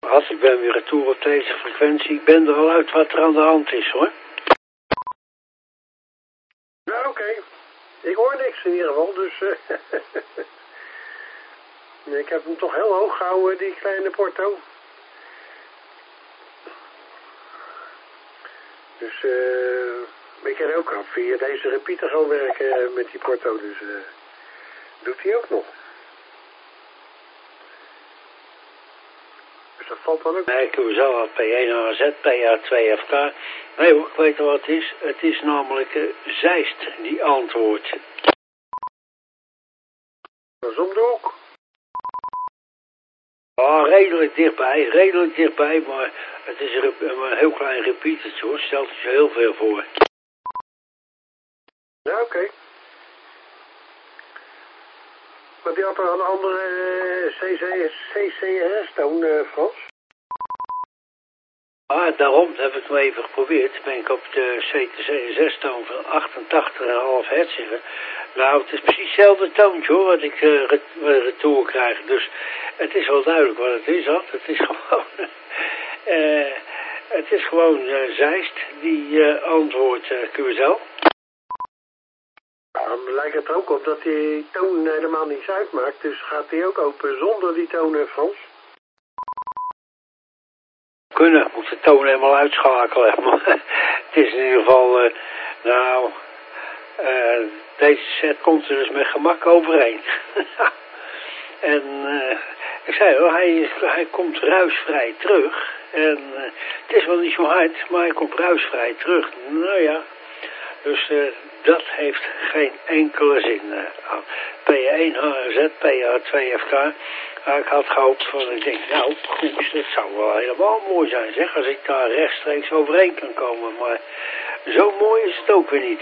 Als ik ben weer retour op deze frequentie. Ik ben er al uit wat er aan de hand is, hoor. Ja, oké. Ik hoor niks in ieder geval, dus... ik heb hem toch heel hoog gehouden, die kleine porto. Dus ik kan ook al via deze repeater gaan werken met die porto, dus doet hij ook nog. Dus dat valt dan ook. Nee, ik doe zo P1 AZ, PA2FK. Nee hoor, ik weet wel wat het is. Het is namelijk Zeist die antwoordt. Dat is om de hoek. Ah, redelijk dichtbij, maar het is een heel klein repeatertje hoor, stelt er heel veel voor. Ja, oké. Maar die had er een andere CCRS-toon, Frans? Ah, daarom heb ik hem even geprobeerd. Ben ik op de CTC-6-toon van 88,5 hertz zitten. Nou, het is precies hetzelfde toontje hoor, wat ik retour krijg. Dus het is wel duidelijk wat het is, dat. Het is gewoon... het is gewoon Zeist die antwoordt QSL. Dan lijkt het er ook op dat die toon helemaal niets uitmaakt. Dus gaat die ook open zonder die toon, Frans? Kunnen, moet de toon helemaal uitschakelen. Maar het is in ieder geval, deze set komt er dus met gemak overheen. En ik zei wel, hij komt ruisvrij terug. En het is wel niet zo hard, maar hij komt ruisvrij terug. Nou ja, dus dat heeft geen enkele zin. PA1 HZ, PA2FK. Ik had gehoopt van, ik denk, nou, goed, dat zou wel helemaal mooi zijn, zeg, als ik daar rechtstreeks overheen kan komen. Maar zo mooi is het ook weer niet.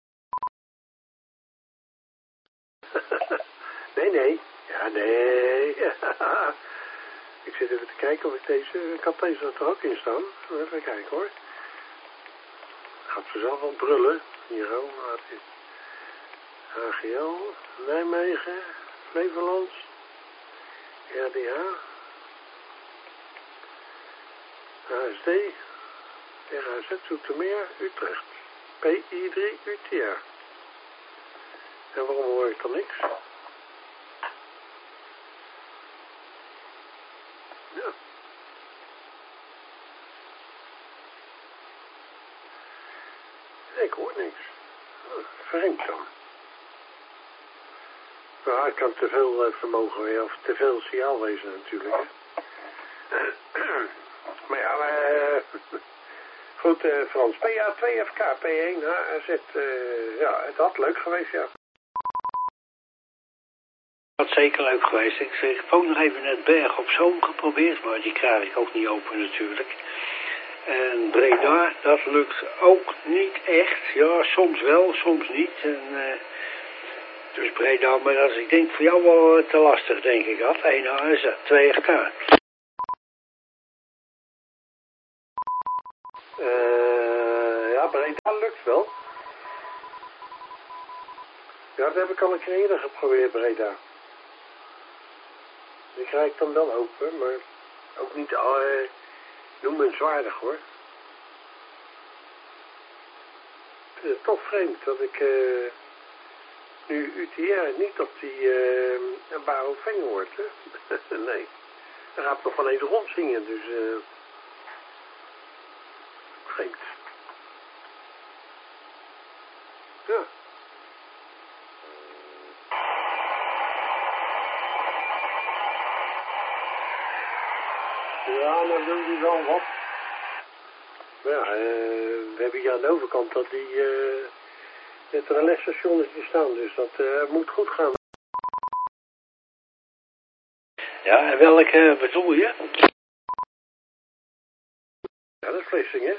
Nee. Ja, nee. Ik zit even te kijken of ik deze... Ik had deze er ook in staan. Even kijken hoor. Gaat vanzelf wel brullen. Hier ook. HGL, Nijmegen, Flevoland, RDH, ASD, RAZ Zoetermeer, Utrecht, PI3 UTR. En waarom hoor ik dan niks? Ja. Ik hoor niks. Vreemd dan. Ja, het kan te veel vermogen weer, of te veel signaal wezen natuurlijk. Maar ja, goed Frans. PA2FK, P1, HZ, ja, het had leuk geweest, ja. Het had zeker leuk geweest. Ik heb ook nog even net Berg op Zoom geprobeerd, maar die krijg ik ook niet open natuurlijk. En Breda, dat lukt ook niet echt. Ja, soms wel, soms niet. En, dus Breda, maar dat is, ik denk voor jou wel te lastig, denk ik. 1 AS, 2 FK. Ja, Breda lukt wel. Ja, dat heb ik al een keer eerder geprobeerd, Breda. Die krijg ik dan wel open, maar ook niet noemenswaardig hoor. Ik vind het toch vreemd dat ik nu UTR niet op die Baroveng hoort, hè? Nee. Dan gaat het nog wel even rondzingen, dus vreemd. Ja. Ja, dan doen die wel wat. Maar ja, we hebben hier aan de overkant dat die het relais-stationnetje staan, dus dat moet goed gaan. Ja, en welke bedoel je? Ja, dat is Vlissingen.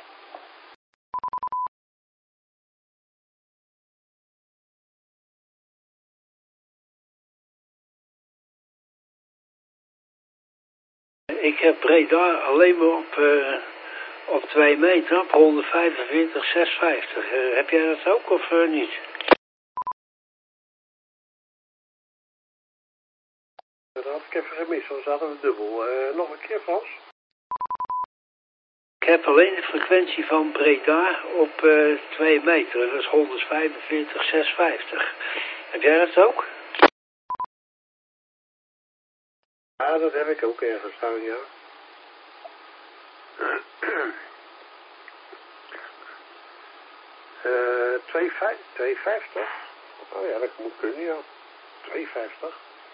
Ik heb Breda alleen maar op 2 meter, op 145, 650. Heb jij dat ook of niet? Dat even gemist, want ze hadden we dubbel. Nog een keer, Frans? Ik heb alleen de frequentie van Breda op 2 meter. Dat is 145,650. Heb jij dat ook? Ja, dat heb ik ook ergens staan, ja. 250? Oh ja, dat moet kunnen, ja. 250.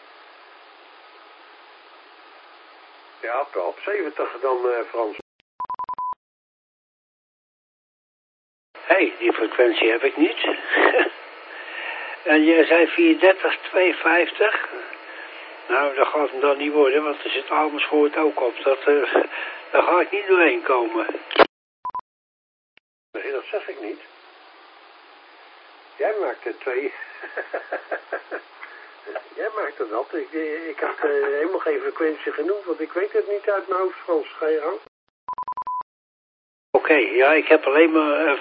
Ja, op 70 dan, Frans. Hé, die frequentie heb ik niet. En jij zei 430, 250. Nou, dat gaat hem dan niet worden, want er zit Amersfoort ook op. Daar ga ik niet doorheen komen. Nee, dat zeg ik niet. Jij maakt er 2. Jij maakt er dat. Ik heb helemaal geen frequentie genoemd, want ik weet het niet uit mijn hoofd, Frans. Ga je gang? Oké, ja, ik heb alleen maar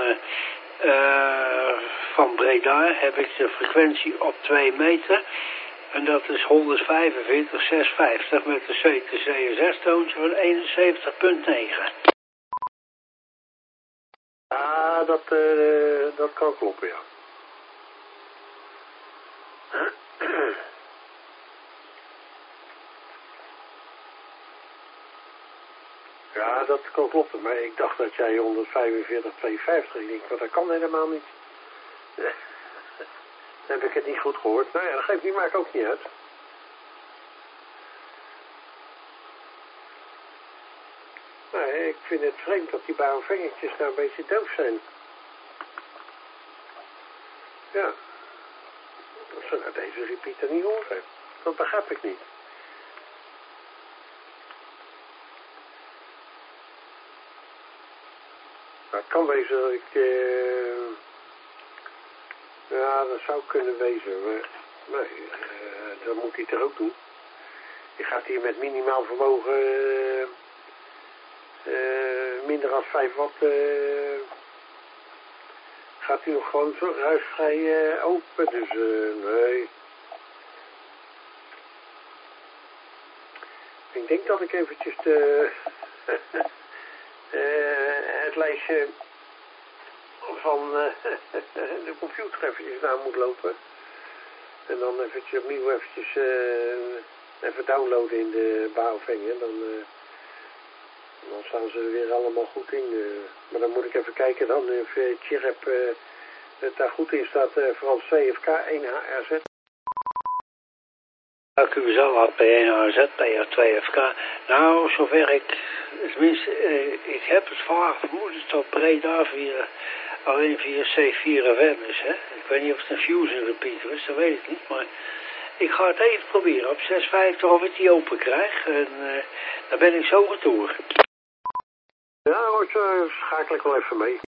van Breda heb ik de frequentie op 2 meter. En dat is 145,650 met de CSS-toontje van 71,9. Ja, dat kan kloppen, ja. Ja, dat kan kloppen, maar ik dacht dat jij 145,250 ging, maar dat kan helemaal niet. Dan heb ik het niet goed gehoord. Nou ja, dat geeft niet, maakt ook niet uit. Nee, ik vind het vreemd dat die bouwvingertjes nou een beetje doof zijn. Ja. Dat ze nou deze repeater niet horen. Dat begrijp ik niet. Nou, het kan wezen dat ik... ja, dat zou kunnen wezen. Maar nee, dat moet hij er ook doen. Je gaat hier met minimaal vermogen... minder dan 5 watt... gaat hij nog gewoon zo ruisvrij open. Dus nee... Ik denk dat ik eventjes het lijstje van de computer eventjes naar moet lopen. En dan eventjes opnieuw eventjes even downloaden in de Baofeng. Dan staan ze er weer allemaal goed in. Maar dan moet ik even kijken dan of Chirep het daar goed in staat. Vooral CFK 1HRZ. QSL had P1HZ, PR2FK. Nou, zover ik, tenminste, ik heb het vaak vermoeden dat Breda alleen via C4FM is, hè. Ik weet niet of het een fusion repeater is, dat weet ik niet, maar ik ga het even proberen op 650 of ik die open krijg. En dan ben ik zo retour. Ja, hoor, schakel ik wel even mee.